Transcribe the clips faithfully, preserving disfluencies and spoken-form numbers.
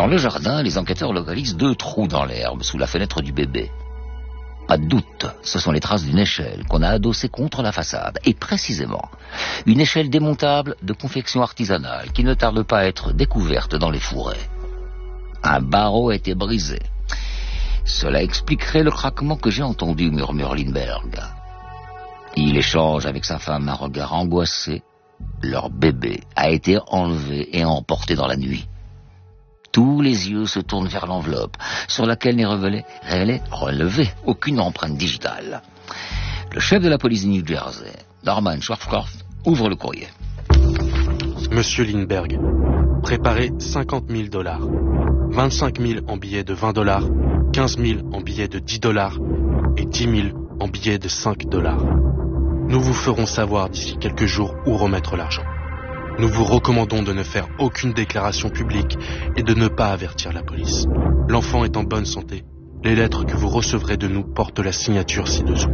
Dans le jardin, les enquêteurs localisent deux trous dans l'herbe sous la fenêtre du bébé. Pas de doute, ce sont les traces d'une échelle qu'on a adossée contre la façade. Et précisément, une échelle démontable de confection artisanale qui ne tarde pas à être découverte dans les fourrés. Un barreau a été brisé. Cela expliquerait le craquement que j'ai entendu, murmure Lindbergh. Il échange avec sa femme un regard angoissé. Leur bébé a été enlevé et emporté dans la nuit. Tous les yeux se tournent vers l'enveloppe, sur laquelle n'est relevée, relevée aucune empreinte digitale. Le chef de la police de New Jersey, Norman Schwarzkopf, ouvre le courrier. Monsieur Lindbergh, préparez cinquante mille dollars, vingt-cinq mille en billets de vingt dollars, quinze mille en billets de dix dollars et dix mille en billets de cinq dollars. Nous vous ferons savoir d'ici quelques jours où remettre l'argent. Nous vous recommandons de ne faire aucune déclaration publique et de ne pas avertir la police. L'enfant est en bonne santé. Les lettres que vous recevrez de nous portent la signature ci-dessous.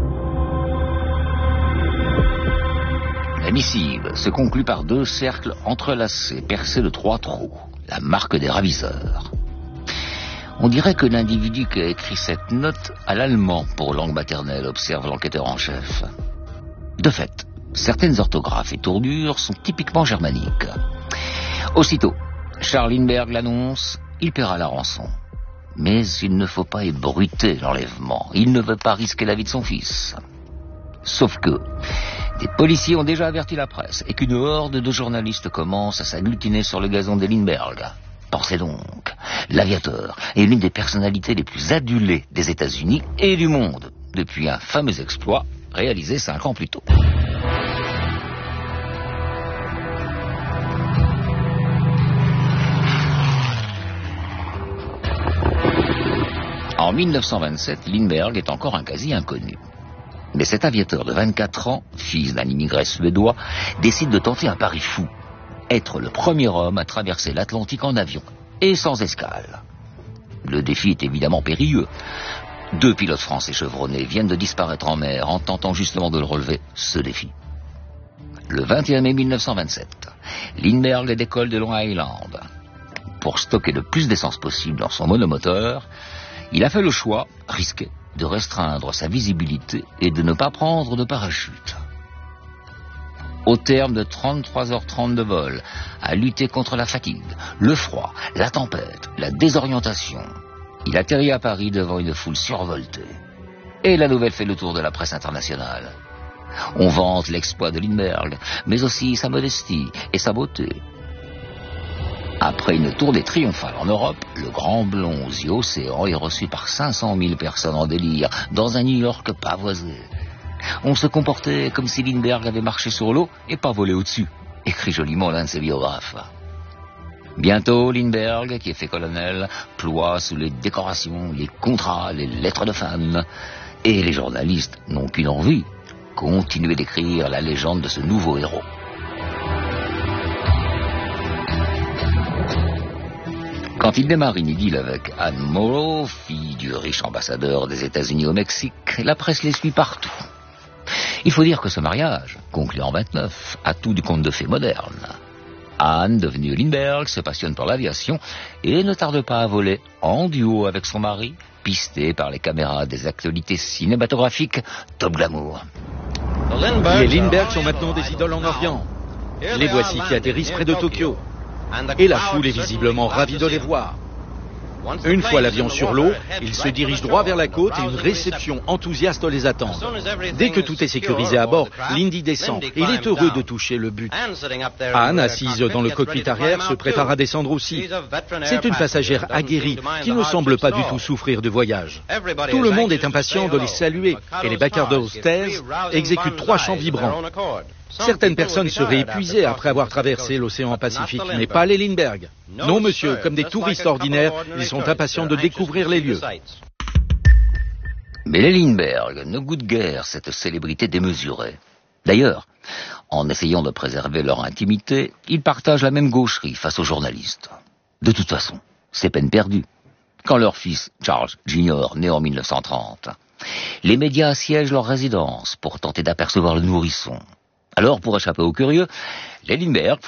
La missive se conclut par deux cercles entrelacés, percés de trois trous, la marque des ravisseurs. On dirait que l'individu qui a écrit cette note a l'allemand pour langue maternelle, observe l'enquêteur en chef. De fait, certaines orthographes et tournures sont typiquement germaniques. Aussitôt, Charles Lindbergh l'annonce, il paiera la rançon. Mais il ne faut pas ébruiter l'enlèvement. Il ne veut pas risquer la vie de son fils. Sauf que des policiers ont déjà averti la presse et qu'une horde de journalistes commence à s'agglutiner sur le gazon des Lindbergh. Pensez donc, l'aviateur est l'une des personnalités les plus adulées des États-Unis et du monde, depuis un fameux exploit réalisé cinq ans plus tôt. En mille neuf cent vingt-sept, Lindbergh est encore un quasi inconnu. Mais cet aviateur de vingt-quatre ans, fils d'un immigré suédois, décide de tenter un pari fou. Être le premier homme à traverser l'Atlantique en avion, et sans escale. Le défi est évidemment périlleux. Deux pilotes français chevronnés viennent de disparaître en mer en tentant justement de le relever, ce défi. Le vingt et un mai mille neuf cent vingt-sept, Lindbergh décolle de Long Island. Pour stocker le plus d'essence possible dans son monomoteur, il a fait le choix, risqué, de restreindre sa visibilité et de ne pas prendre de parachute. Au terme de trente-trois heures trente de vol, à lutter contre la fatigue, le froid, la tempête, la désorientation, il atterrit à Paris devant une foule survoltée. Et la nouvelle fait le tour de la presse internationale. On vante l'exploit de Lindbergh, mais aussi sa modestie et sa beauté. Après une tournée triomphale en Europe, le grand blond aux yeux océans est reçu par cinq cent mille personnes en délire, dans un New York pavoisé. On se comportait comme si Lindbergh avait marché sur l'eau et pas volé au-dessus, écrit joliment l'un de ses biographes. Bientôt, Lindbergh, qui est fait colonel, ploie sous les décorations, les contrats, les lettres de fans. Et les journalistes n'ont qu'une envie, continuer d'écrire la légende de ce nouveau héros. Quand il démarre une idylle avec Anne Morrow, fille du riche ambassadeur des États-Unis au Mexique, la presse les suit partout. Il faut dire que ce mariage, conclu en vingt-neuf, a tout du conte de fées moderne. Anne, devenue Lindbergh, se passionne pour l'aviation et ne tarde pas à voler en duo avec son mari, pisté par les caméras des actualités cinématographiques Top Glamour. Les Lindbergh sont maintenant des idoles en Orient. Les voici qui atterrissent près de Tokyo. Et la foule est visiblement ravie de les voir. Une fois l'avion sur l'eau, ils se dirigent droit vers la côte et une réception enthousiaste les attend. Dès que tout est sécurisé à bord, Lindy descend et il est heureux de toucher le but. Anne, assise dans le cockpit arrière, se prépare à descendre aussi. C'est une passagère aguerrie qui ne semble pas du tout souffrir du voyage. Tout le monde est impatient de les saluer et les Bacardos Stairs exécutent trois chants vibrants. Certaines personnes seraient épuisées après avoir traversé l'océan Pacifique, mais pas les Lindbergh. Non, monsieur, comme des touristes ordinaires, ils sont impatients de découvrir les lieux. Mais les Lindbergh ne goûtent guère cette célébrité démesurée. D'ailleurs, en essayant de préserver leur intimité, ils partagent la même gaucherie face aux journalistes. De toute façon, c'est peine perdue. Quand leur fils, Charles Junior, né en mille neuf cent trente, les médias assiègent leur résidence pour tenter d'apercevoir le nourrisson. Alors, pour échapper aux curieux, les Lindbergh